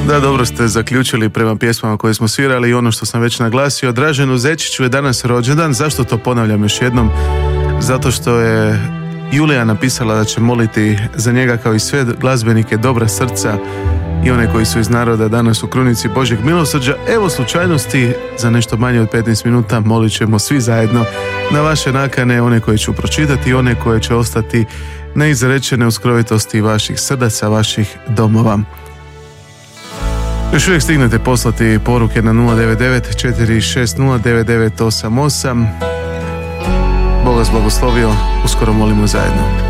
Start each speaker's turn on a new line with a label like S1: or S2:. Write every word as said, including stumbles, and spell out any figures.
S1: Da, dobro ste zaključili prema pjesmama koje smo svirali i ono što sam već naglasio. Draženu Zečiću je danas rođendan. Zašto to ponavljam još jednom? Zato što je Julija napisala da će moliti za njega kao i sve glazbenike dobra srca i one koji su iz naroda danas u krunici Božjeg milosrđa. Evo slučajnosti, za nešto manje od petnaest minuta molit ćemo svi zajedno na vaše nakane, one koje ću pročitati i one koje će ostati neizrečene u skrovitosti vaših srdaca, vaših domova. Još uvijek stignete poslati poruke na nula devet devet četiri šest nula devet devet osam osam. Bog vas blagoslovio, uskoro molimo zajedno.